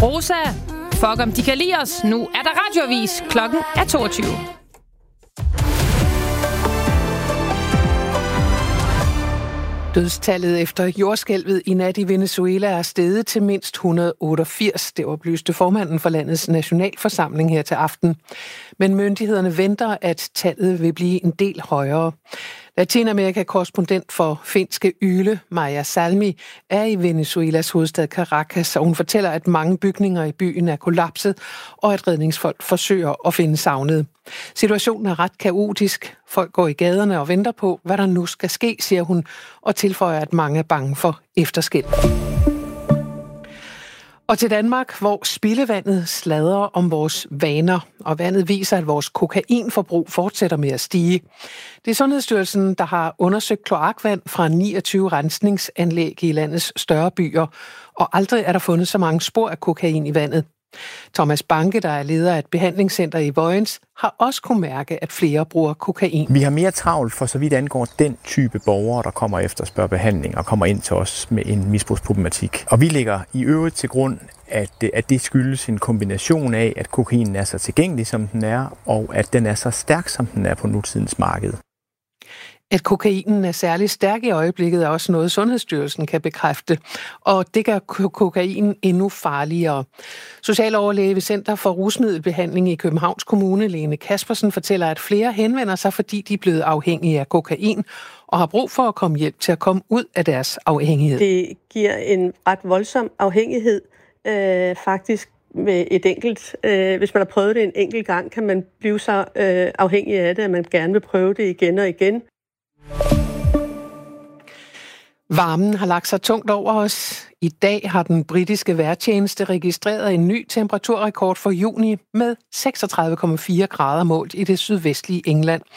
Rosa, fuck om de kan lide os. Nu er der radioavis. Klokken er 22. Dødstallet efter jordskælvet i nat i Venezuela er steget til mindst 188. Det oplyste formanden for landets nationalforsamling her til aften. Men myndighederne venter, at tallet vil blive en del højere. Latinamerika-korrespondent for finske Yle, Maja Salmi, er i Venezuelas hovedstad Caracas, og hun fortæller, at mange bygninger i byen er kollapset, og at redningsfolk forsøger at finde savnede. Situationen er ret kaotisk. Folk går i gaderne og venter på, hvad der nu skal ske, siger hun, og tilføjer, at mange er bange for efterskælv. Og til Danmark, hvor spildevandet sladrer om vores vaner, og vandet viser, at vores kokainforbrug fortsætter med at stige. Det er Sundhedsstyrelsen, der har undersøgt kloakvand fra 29 rensningsanlæg i landets større byer, og aldrig er der fundet så mange spor af kokain i vandet. Thomas Banke, der er leder af et behandlingscenter i Vojens, har også kunnet mærke, at flere bruger kokain. Vi har mere travlt for så vidt angår den type borgere, der kommer efter spørger behandling og kommer ind til os med en misbrugsproblematik. Og vi lægger i øvrigt til grund, at det skyldes en kombination af, at kokainen er så tilgængelig, som den er, og at den er så stærk, som den er på nutidens marked. At kokainen er særlig stærk i øjeblikket er også noget, Sundhedsstyrelsen kan bekræfte, og det gør kokain endnu farligere. Socialoverlæge ved Center for Rusmiddelbehandling i Københavns Kommune, Lene Kaspersen, fortæller, at flere henvender sig, fordi de er blevet afhængige af kokain og har brug for at komme hjælp til at komme ud af deres afhængighed. Det giver en ret voldsom afhængighed, faktisk. Med et enkelt, hvis man har prøvet det en enkelt gang, kan man blive så afhængig af det, at man gerne vil prøve det igen og igen. Varmen har lagt sig tungt over os. I dag har den britiske vejrtjeneste registreret en ny temperaturrekord for juni med 36,4 grader målt i det sydvestlige England.